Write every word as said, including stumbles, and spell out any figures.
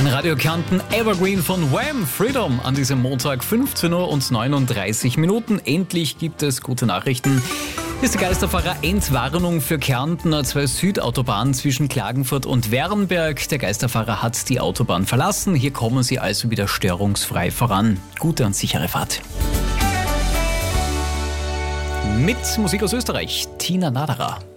Ein Radio Kärnten Evergreen von Wham! Freedom an diesem Montag, fünfzehn Uhr und neununddreißig Minuten. Endlich gibt es gute Nachrichten. Hier ist die Geisterfahrer Entwarnung für Kärnten, A zwei Südautobahn zwischen Klagenfurt und Wernberg. Der Geisterfahrer hat die Autobahn verlassen. Hier kommen Sie also wieder störungsfrei voran. Gute und sichere Fahrt. Mit Musik aus Österreich, Tina Naderer.